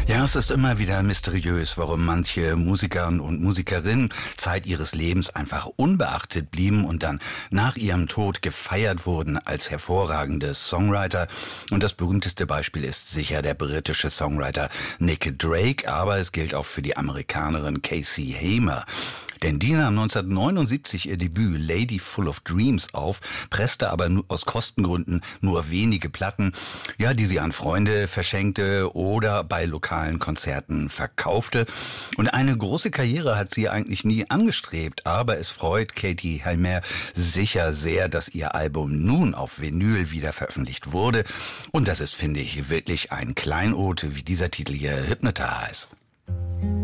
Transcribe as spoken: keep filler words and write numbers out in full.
Ja, es ist immer wieder mysteriös, warum manche Musiker und Musikerinnen Zeit ihres Lebens einfach unbeachtet blieben und dann nach ihrem Tod gefeiert wurden als hervorragende Songwriter. Und das berühmteste Beispiel ist sicher der britische Songwriter Nick Drake, aber es gilt auch für die Amerikanerin Casey Hamer. Denn die nahm neunzehnhundertneunundsiebzig ihr Debüt Lady Full of Dreams auf, presste aber aus Kostengründen nur wenige Platten, ja, die sie an Freunde verschenkte oder bei lokalen Konzerten verkaufte. Und eine große Karriere hat sie eigentlich nie angestrebt, aber es freut Katie Hamer sicher sehr, dass ihr Album nun auf Vinyl wieder veröffentlicht wurde. Und das ist, finde ich, wirklich ein Kleinod, wie dieser Titel hier Hypnotize.